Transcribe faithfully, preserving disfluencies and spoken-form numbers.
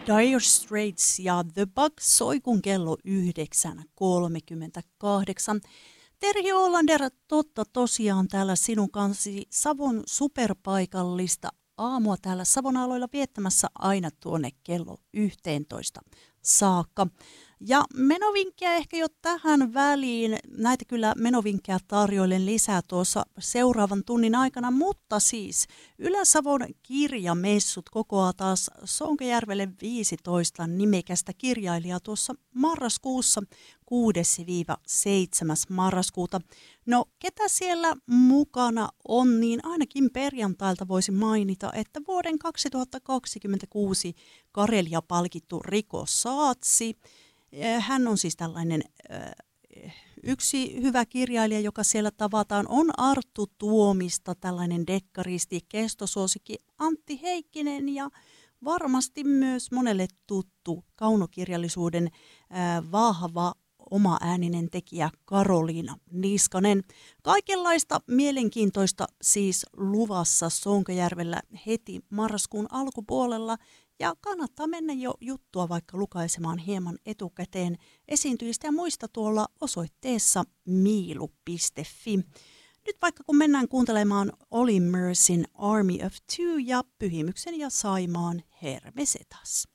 Dire Straits ja The Bugs soi kun kello yhdeksän kolmekymmentäkahdeksan. Terhi Olander, totta tosiaan täällä sinun kansi Savon superpaikallista aamua täällä Savon aloilla viettämässä aina tuonne kello yhteentoista saakka. Ja menovinkkejä ehkä jo tähän väliin. Näitä kyllä menovinkkejä tarjoilen lisää tuossa seuraavan tunnin aikana, mutta siis Ylä-Savon kirjamessut kokoaa taas Sonkajärvelle viisitoista nimekästä kirjailijaa tuossa marraskuussa kuudesta seitsemäs marraskuuta. No ketä siellä mukana on, niin ainakin perjantailta voisi mainita, että vuoden kaksituhattakaksikymmentäkuusi Karelia-palkittu Riko Saatsi. Hän on siis tällainen yksi hyvä kirjailija, joka siellä tavataan, on Arttu Tuomista, tällainen dekkaristi, kestosuosikki Antti Heikkinen ja varmasti myös monelle tuttu kaunokirjallisuuden vahva oma ääninen tekijä Karoliina Niskanen. Kaikenlaista mielenkiintoista siis luvassa Sonkajärvellä heti marraskuun alkupuolella. Ja kannattaa mennä jo juttua vaikka lukaisemaan hieman etukäteen esiintyjistä ja muista tuolla osoitteessa miilu piste fi. Nyt vaikka kun mennään kuuntelemaan Olli Mersin Army of Two ja Pyhimyksen ja Saimaan Hermesetas.